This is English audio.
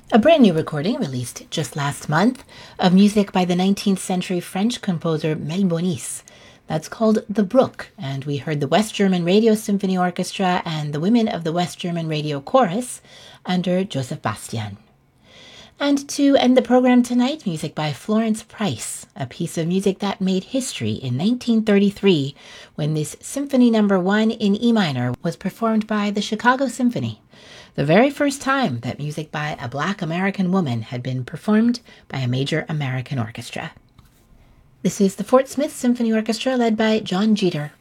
A brand new recording released just last month of music by the 19th century French composer Melbonis. That's called The Brook, and we heard the West German Radio Symphony Orchestra and the Women of the West German Radio Chorus under Joseph Bastian. And to end the program tonight, music by Florence Price, a piece of music that made history in 1933 when this Symphony No. 1 in E minor was performed by the Chicago Symphony. The very first time that music by a Black American woman had been performed by a major American orchestra. This is the Fort Smith Symphony Orchestra led by John Jeter.